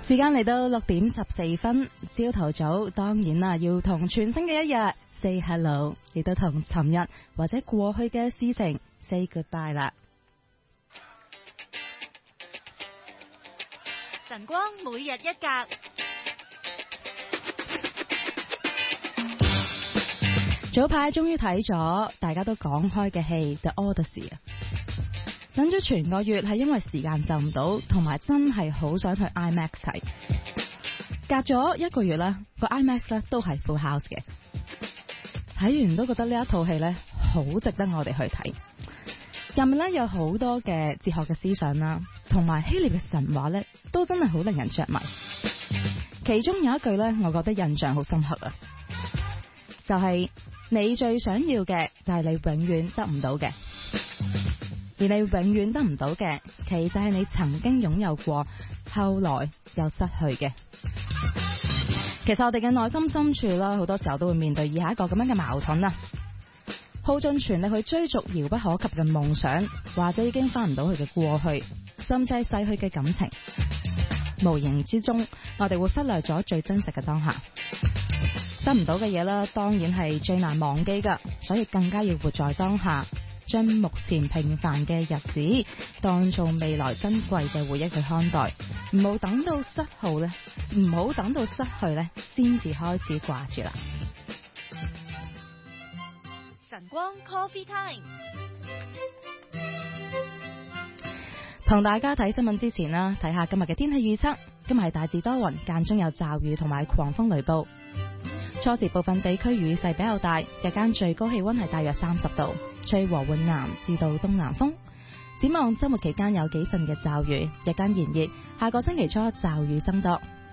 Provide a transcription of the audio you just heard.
時間嚟到6:14，朝頭早當然啦，要同全新嘅一日 say hello， 亦都同尋日或者過去嘅事情 say goodbye 啦。 晨光每日一格。 早排終於睇咗大家都講開嘅戲《The Odyssey》啊！等咗全個月係因為時間就唔到，同埋真係好想去 IMAX 睇。隔咗1個月啦，個 IMAX 咧都係 full house 嘅。睇完都覺得呢一套戲咧好值得我哋去睇。入面咧有好多嘅哲學嘅思想啦，同埋希臘嘅神話咧都真係好令人着迷。其中有一句咧，我覺得印象好深刻啊，就係你最想要嘅就係你永遠得唔到嘅。而你永遠得唔到嘅，其實係你曾經擁有過，後來又失去嘅。其實我哋嘅內心深處啦，好多時候都會面對以下一個咁樣嘅矛盾啊，耗盡全力去追逐遙不可及嘅夢想，或者已經翻唔到佢嘅過去，甚至係逝去嘅感情。無形之中，我哋會忽略咗最真實嘅當下。得唔到嘅嘢啦，當然係最難忘記噶，所以更加要活在當下。將目前平凡嘅日子當做未來珍貴嘅回憶去看待，唔好等到失去咧，先至開始掛住啦。 晨光 Coffee Time， 同大家睇新聞之前啦，睇下今日嘅天氣預測。今日係大致多雲，間中有驟雨同埋狂風雷暴。初時部分地區雨勢比較大，日間最高氣溫係大約30度，吹和緩南至到東南風。展望周末期間有幾陣嘅驟雨，日間炎熱，下個星期初驟雨增多。